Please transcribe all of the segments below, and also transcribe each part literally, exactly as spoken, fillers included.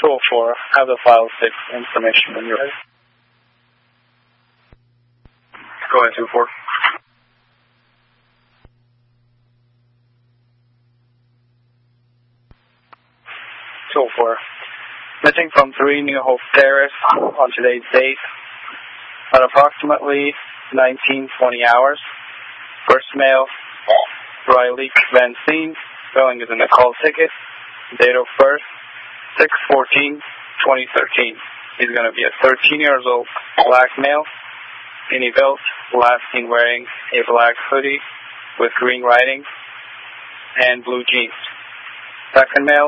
two oh four, have the file six information when you're ready. Go ahead, two oh four. two oh four. Missing from three New Hope Terrace on today's date at approximately nineteen twenty hours. First male, Riley Van Steen, spelling is in the call ticket. Date of birth, six fourteen twenty thirteen. He's going to be a thirteen years old black male, mini belt, last seen wearing a black hoodie with green writing and blue jeans. Second male,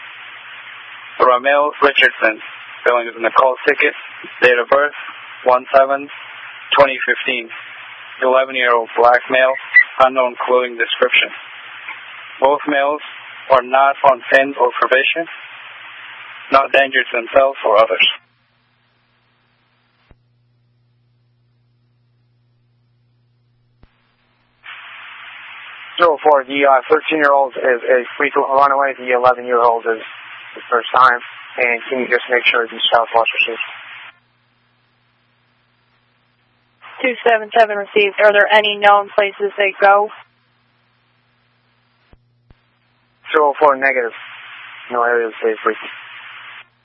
Ramel Richardson, spelling is in the call ticket. Date of birth, one seven twenty fifteen. eleven year old black male, unknown clothing description. Both males are not on pins or probation, not danger to themselves or others. zero four, the uh, thirteen year old is a frequent runaway, the eleven year old is the first time, and can you just make sure the South Loss received? two seven seven received. Are there any known places they go? zero four, negative. No areas they frequent.